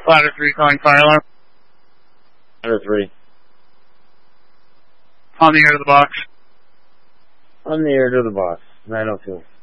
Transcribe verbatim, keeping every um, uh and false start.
Ladder three calling fire alarm. Ladder three. On the air to the box. On the air to the box. nine oh two.